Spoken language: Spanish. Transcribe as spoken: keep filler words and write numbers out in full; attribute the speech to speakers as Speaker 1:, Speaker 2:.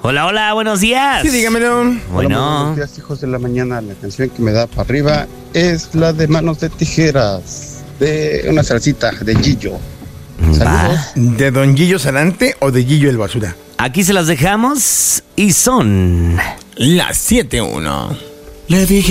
Speaker 1: Hola, hola, buenos días.
Speaker 2: Sí, dígamelo.
Speaker 1: Bueno.
Speaker 3: Hola, buenos días, hijos de la mañana. La canción que me da para arriba es la de Manos de Tijeras, de una salsita de Gillo. Saludos.
Speaker 2: ¿De Don Gillo Salante o de Gillo el Basura?
Speaker 1: Aquí se las dejamos y son
Speaker 2: las siete uno.
Speaker 4: Le dije